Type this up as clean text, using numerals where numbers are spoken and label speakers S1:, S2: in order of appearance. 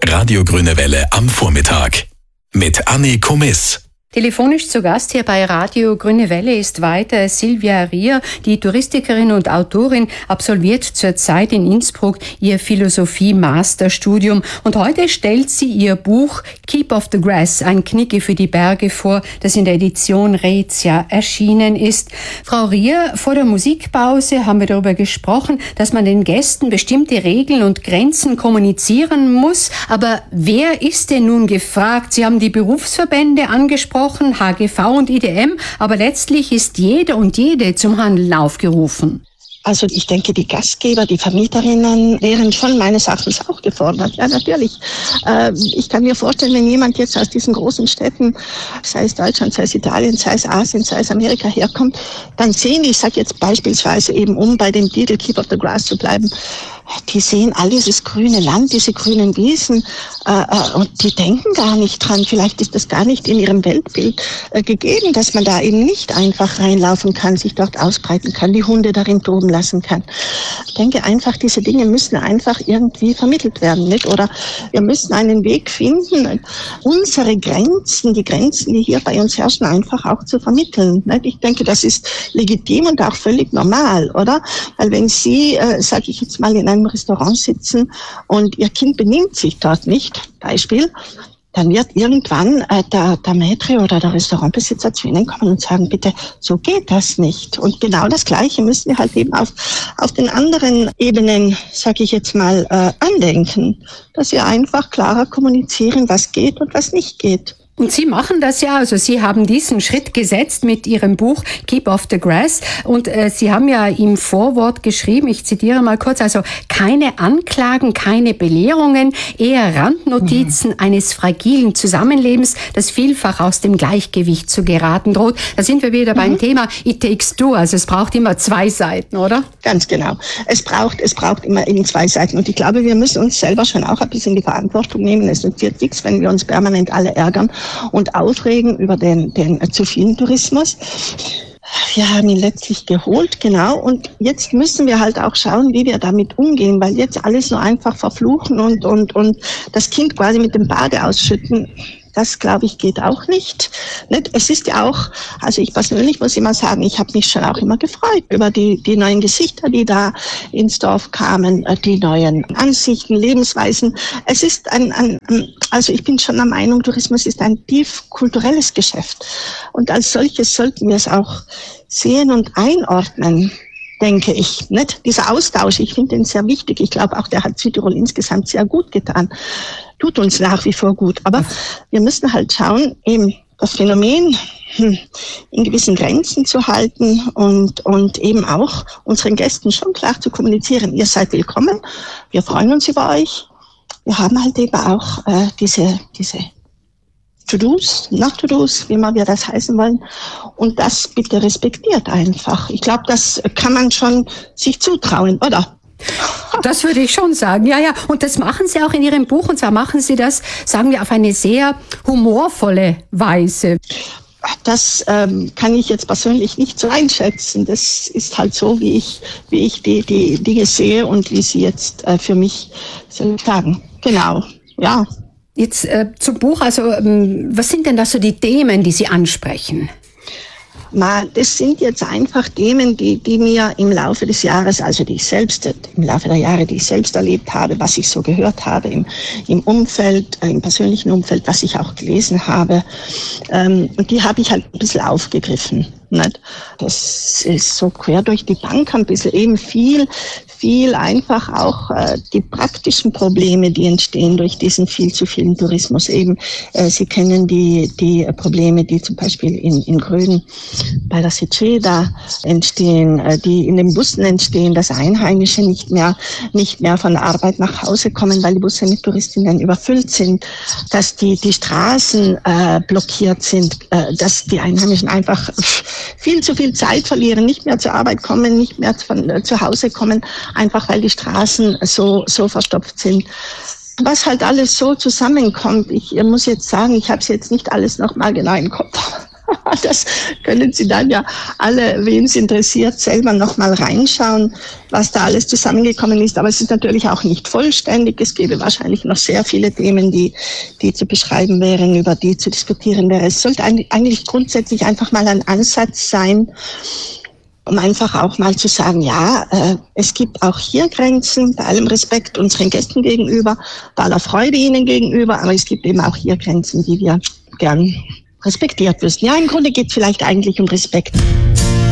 S1: Radio Grüne Welle am Vormittag. Mit Anni Komiss.
S2: Telefonisch zu Gast hier bei Radio Grüne Welle ist weiter Silvia Rier, die Touristikerin und Autorin, absolviert zurzeit in Innsbruck ihr Philosophie-Masterstudium. Und heute stellt sie ihr Buch Keep Off the Grass, ein Knigge für die Berge vor, das in der Edition Raetia erschienen ist. Frau Rier, vor der Musikpause haben wir darüber gesprochen, dass man den Gästen bestimmte Regeln und Grenzen kommunizieren muss. Aber wer ist denn nun gefragt? Sie haben die Berufsverbände angesprochen, HGV und IDM, aber letztlich ist jeder und jede zum Handeln aufgerufen.
S3: Also ich denke, die Gastgeber, die Vermieterinnen wären schon meines Erachtens auch gefordert. Ja, natürlich. Ich kann mir vorstellen, wenn jemand jetzt aus diesen großen Städten, sei es Deutschland, sei es Italien, sei es Asien, sei es Amerika herkommt, dann sehen die, ich sage jetzt beispielsweise eben, um bei dem Titel Keep Off the Grass zu bleiben, die sehen all dieses grüne Land, diese grünen Wiesen und die denken gar nicht dran. Vielleicht ist das gar nicht in ihrem Weltbild gegeben, dass man da eben nicht einfach reinlaufen kann, sich dort ausbreiten kann, die Hunde darin toben lassen kann. Ich denke einfach, diese Dinge müssen einfach irgendwie vermittelt werden, nicht? Oder wir müssen einen Weg finden, unsere Grenzen, die Grenzen, die hier bei uns herrschen, einfach auch zu vermitteln, nicht? Ich denke, das ist legitim und auch völlig normal, oder? Weil wenn Sie, sage ich jetzt mal, in einem Restaurant sitzen und Ihr Kind benimmt sich dort nicht, Beispiel, dann wird irgendwann der Maître oder der Restaurantbesitzer zu Ihnen kommen und sagen, bitte, so geht das nicht. Und genau das Gleiche müssen wir halt eben auf den anderen Ebenen, sage ich jetzt mal, andenken, dass wir einfach klarer kommunizieren, was geht und was nicht geht.
S2: Und Sie machen das ja, also Sie haben diesen Schritt gesetzt mit Ihrem Buch Keep Off the Grass und Sie haben ja im Vorwort geschrieben, ich zitiere mal kurz, also keine Anklagen, keine Belehrungen, eher Randnotizen eines fragilen Zusammenlebens, das vielfach aus dem Gleichgewicht zu geraten droht. Da sind wir wieder beim Thema It takes two, also es braucht immer zwei Seiten, oder?
S3: Ganz genau. Es braucht immer eben zwei Seiten und ich glaube, wir müssen uns selber schon auch ein bisschen die Verantwortung nehmen. Es nützt nichts, wenn wir uns permanent alle ärgern und aufregen über den zu vielen Tourismus. Wir haben ihn letztlich geholt, genau. Und jetzt müssen wir halt auch schauen, wie wir damit umgehen, weil jetzt alles so einfach verfluchen und das Kind quasi mit dem Bade ausschütten. Das, glaube ich, geht auch nicht. Es ist ja auch, also ich persönlich muss immer sagen, ich habe mich schon auch immer gefreut über die neuen Gesichter, die da ins Dorf kamen, die neuen Ansichten, Lebensweisen. Es ist also ich bin schon der Meinung, Tourismus ist ein tief kulturelles Geschäft. Und als solches sollten wir es auch sehen und einordnen, denke ich. Dieser Austausch, ich finde den sehr wichtig. Ich glaube auch, der hat Südtirol insgesamt sehr gut getan. Tut uns nach wie vor gut. Aber wir müssen halt schauen, eben das Phänomen in gewissen Grenzen zu halten und eben auch unseren Gästen schon klar zu kommunizieren. Ihr seid willkommen. Wir freuen uns über euch. Wir haben halt eben auch diese To-Dos, Not-To-Dos, wie immer wir das heißen wollen. Und das bitte respektiert einfach. Ich glaube, das kann man schon sich zutrauen, oder?
S2: Das würde ich schon sagen, ja. Und das machen Sie auch in Ihrem Buch. Und zwar machen Sie das, sagen wir, auf eine sehr humorvolle Weise.
S3: Das kann ich jetzt persönlich nicht so einschätzen. Das ist halt so, wie ich die Dinge sehe und wie sie jetzt für mich sagen. Genau, ja.
S2: Jetzt zum Buch, also was sind denn da so die Themen, die Sie ansprechen?
S3: Das sind jetzt einfach Themen, die mir im Laufe des Jahres, also im Laufe der Jahre, die ich selbst erlebt habe, was ich so gehört habe im Umfeld, im persönlichen Umfeld, was ich auch gelesen habe, und die habe ich halt ein bisschen aufgegriffen. Nicht? Das ist so quer durch die Bank ein bisschen eben viel einfach auch die praktischen Probleme, die entstehen durch diesen viel zu vielen Tourismus. Eben, Sie kennen die Probleme, die zum Beispiel in Gröden bei der Seceda entstehen, die in den Bussen entstehen, dass Einheimische nicht mehr von der Arbeit nach Hause kommen, weil die Busse mit Touristinnen überfüllt sind, dass die Straßen blockiert sind, dass die Einheimischen einfach viel zu viel Zeit verlieren, nicht mehr zur Arbeit kommen, nicht mehr zu Hause kommen, einfach weil die Straßen so verstopft sind. Was halt alles so zusammenkommt, ich muss jetzt sagen, ich habe es jetzt nicht alles nochmal genau im Kopf, Das können Sie dann ja alle, wen es interessiert, selber nochmal reinschauen, was da alles zusammengekommen ist. Aber es ist natürlich auch nicht vollständig. Es gäbe wahrscheinlich noch sehr viele Themen, die zu beschreiben wären, über die zu diskutieren wäre. Es sollte eigentlich grundsätzlich einfach mal ein Ansatz sein, um einfach auch mal zu sagen, ja, es gibt auch hier Grenzen, bei allem Respekt unseren Gästen gegenüber, bei aller Freude ihnen gegenüber, aber es gibt eben auch hier Grenzen, die wir gern respektiert wissen. Ja, im Grunde geht es vielleicht eigentlich um Respekt.